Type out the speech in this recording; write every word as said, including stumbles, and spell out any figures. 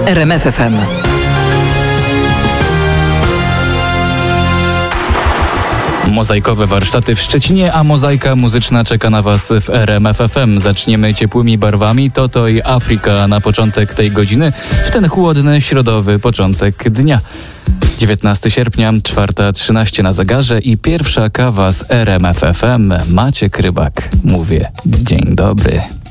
R M F F M. Mozaikowe warsztaty w Szczecinie, a mozaika muzyczna czeka na Was w R M F F M. Zaczniemy ciepłymi barwami. Toto i Afryka na początek tej godziny, w ten chłodny, środowy początek dnia. dziewiętnastego sierpnia, czwarta trzynaście na zegarze i pierwsza kawa z R M F F M. Maciek Rybak. Mówię dzień dobry.